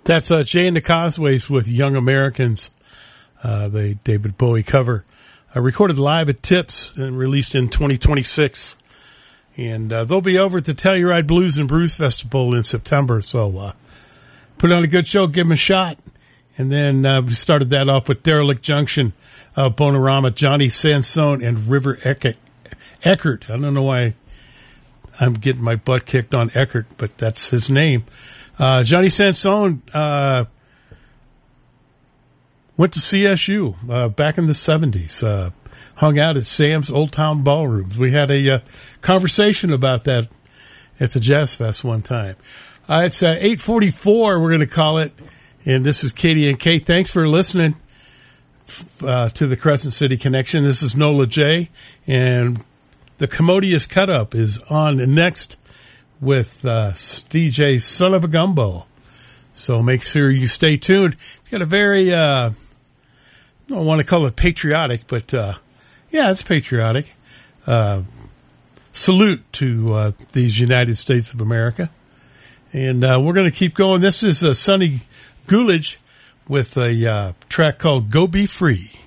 That's Jay and the Cosways with Young Americans, the David Bowie cover. Recorded live at Tips and released in 2026. And they'll be over at the Telluride Blues and Brews Festival in September. So put on a good show, give them a shot. And then we started that off with Derelict Junction, Bonorama, Johnny Sansone, and River Eckert. I don't know why I'm getting my butt kicked on Eckert, but that's his name. Johnny Sansone went to CSU back in the 70s, hung out at Sam's Old Town Ballrooms. We had a conversation about that at the Jazz Fest one time. It's 8:44, we're going to call it, and this is Katie and Kate. Thanks for listening to the Crescent City Connection. This is Nola J, and the Commodious Cut Up is on next with DJ Son of a Gumbo. So make sure you stay tuned. It's got a very, I don't want to call it patriotic, but yeah, it's patriotic. Salute to these United States of America. And we're going to keep going. This is Sonny Gulich with a track called Go Be Free.